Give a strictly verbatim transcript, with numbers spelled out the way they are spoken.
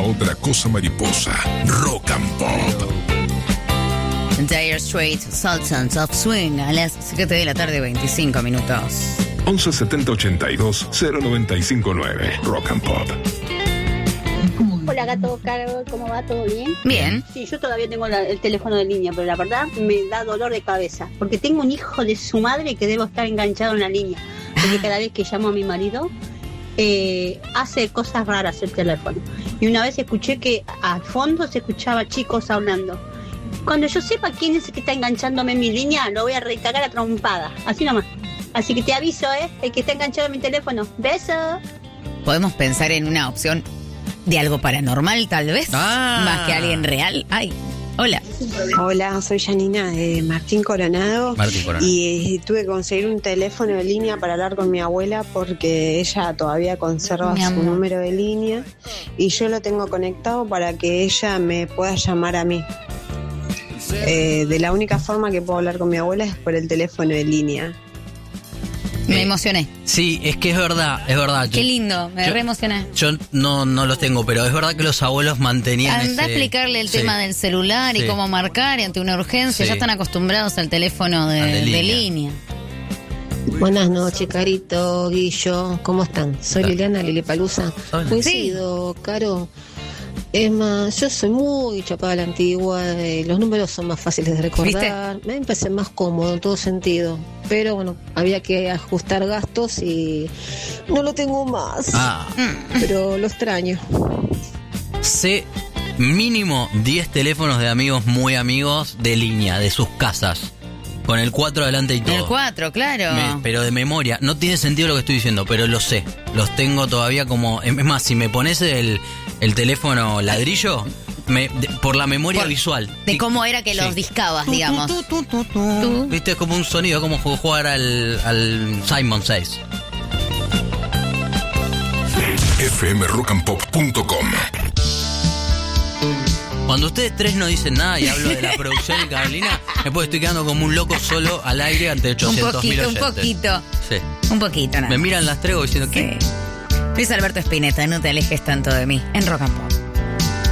otra cosa mariposa. Rock and Pop. Dire Straits, Sultans of Swing, a las siete de la tarde, veinticinco minutos. once setenta ochenta y dos cero noventa y cinco nueve. Rock and Pop. Hola gato, Carol, ¿cómo va? ¿Todo bien? Bien. Sí, yo todavía tengo la, el teléfono de línea, pero la verdad me da dolor de cabeza, porque tengo un hijo de su madre que debo estar enganchado en la línea, porque cada vez que llamo a mi marido eh, hace cosas raras el teléfono. Y una vez escuché que al fondo se escuchaba chicos hablando. Cuando yo sepa quién es el que está enganchándome en mi línea, lo voy a recagar a trompada, así nomás. Así que te aviso, ¿eh? El que está enganchado en mi teléfono. ¡Beso! Podemos pensar en una opción de algo paranormal, tal vez, ah. más que alguien real. Ay, hola. Hola, soy Janina de Martín Coronado. Martín Coronado. Y eh, tuve que conseguir un teléfono de línea para hablar con mi abuela porque ella todavía conserva Mi su amor. número de línea y yo lo tengo conectado para que ella me pueda llamar a mí. Eh, de la única forma que puedo hablar con mi abuela es por el teléfono de línea. Me emocioné. Sí, es que es verdad, es verdad. Qué Yo- lindo, me yo- re emocioné. Yo no, no los tengo, pero es verdad que los abuelos mantenían Anda a ese- explicarle el sí. tema del celular y Sí. cómo marcar y ante una urgencia. Sí. Ya están acostumbrados al teléfono de, Al de de línea. línea. Buenas noches, Carito, Guillo, ¿cómo están? Soy Hola. Liliana Lilipalusa. Hola. Coincido, Caro. Es más, yo soy muy chapada a la antigua, eh, los números son más fáciles de recordar, me parece más cómodo en todo sentido, pero bueno, había que ajustar gastos y no lo tengo más, Ah, pero lo extraño. sé mínimo diez teléfonos de amigos muy amigos de línea, de sus casas. Con el cuatro adelante y todo. El cuatro, claro. Me- pero de memoria. No tiene sentido lo que estoy diciendo, pero lo sé. Los tengo todavía como... Es más, si me pones el, el teléfono ladrillo, me, de- por la memoria Por- visual. De Sí. cómo era que los Sí. discabas, Tu, tu, digamos. tu, tu, tu, tu. Viste, es como un sonido, como ju- jugar al, al Simon seis. f m rock and pop punto com. Cuando ustedes tres no dicen nada y hablo de la producción y Carolina, después estoy quedando como un loco solo al aire ante Un ochocientos mil poquito, un oyentes. poquito. Sí. Un poquito, nada. Me miran las tres diciendo, Sí. ¿qué? Luis Alberto Spinetta, no te alejes tanto de mí. En Rock and Pop.